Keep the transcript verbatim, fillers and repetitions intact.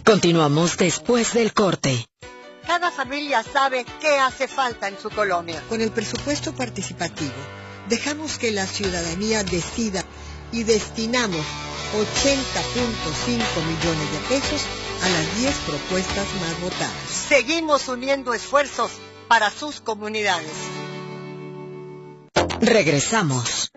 Continuamos después del corte. Cada familia sabe qué hace falta en su colonia. Con el presupuesto participativo, dejamos que la ciudadanía decida y destinamos ochenta punto cinco millones de pesos a las diez propuestas más votadas. Seguimos uniendo esfuerzos para sus comunidades. Regresamos.